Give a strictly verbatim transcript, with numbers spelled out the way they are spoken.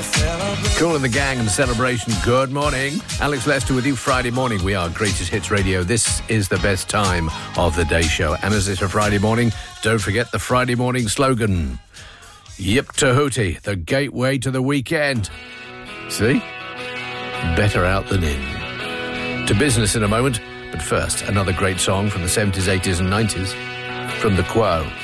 Cool and the Gang and Celebration. Good morning. Alex Lester with you Friday morning. We are Greatest Hits Radio. This is the best time of the day show. And as it's a Friday morning, don't forget the Friday morning slogan. Yip Tahuti, the gateway to the weekend. See? Better out than in. To business in a moment, but first, another great song from the seventies, eighties and nineties from The Quo.